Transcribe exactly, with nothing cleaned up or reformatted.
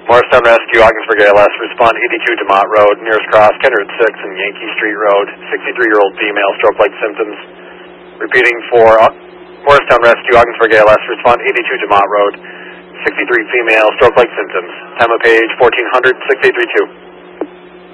Morristown Rescue, Ogdensburg A L S, respond eighty-two Demont Road, nearest cross, Kendrick six and Yankee Street Road, sixty-three-year-old female, stroke-like symptoms. Repeating for uh, Morristown Rescue, Ogdensburg A L S, respond eighty-two Demont Road, sixty-three female, stroke-like symptoms. Time of page fourteen hundred, six eight three two.